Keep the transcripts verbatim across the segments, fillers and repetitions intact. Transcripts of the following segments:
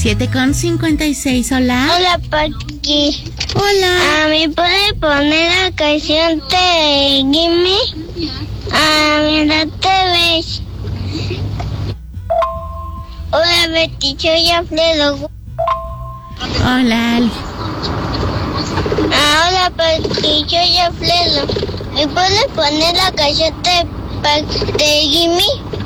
siete con cincuenta y seis, hola. Hola, Paqui. Hola. ¿A mí puede poner la canción de Gimme? A mí no te ves. Hola, Betty, soy Alfredo. Hola, Ali. Ah, hola, Paqui, soy Alfredo. ¿Me puedes poner la canción de, Pa- de Gimme?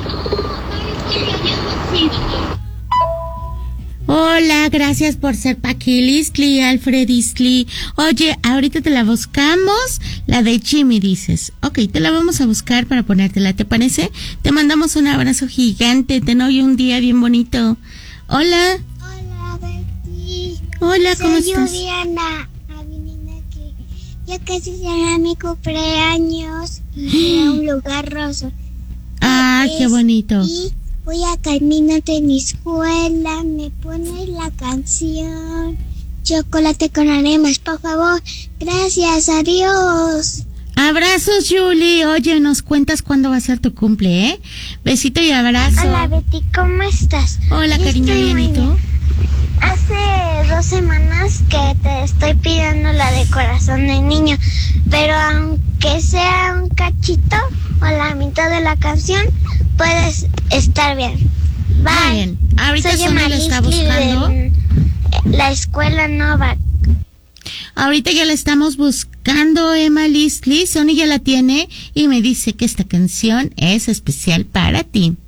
Hola, gracias por ser Paquilistli, Alfredistli. Oye, ahorita te la buscamos, la de Jimmy dices. Ok, te la vamos a buscar para ponértela, ¿te parece? Te mandamos un abrazo gigante, ten hoy un día bien bonito. Hola. Hola, Betty. Hola, ¿cómo Soy estás? Juliana. Adivina que ya casi será mi cumpleaños y será un lugar rosa. Ah, qué bonito. Y voy a camino de mi escuela, me pones la canción Chocolate con Aremas, por favor. Gracias, adiós. Abrazos, Julie. Oye, nos cuentas cuándo va a ser tu cumple, ¿eh? Besito y abrazo. Hola, Betty, ¿cómo estás? Hola, Yo cariño, estoy bien, muy ¿y tú? bien. Hace dos semanas que te estoy pidiendo la de Corazón de Niño, pero aunque sea un cachito o la mitad de la canción, puedes estar bien. Bye. Muy bien. Ahorita Soy Sonia lo está Emalisli buscando. de la escuela Nova. Ahorita ya la estamos buscando, Emma Listley. Sonia ya la tiene y me dice que esta canción es especial para ti.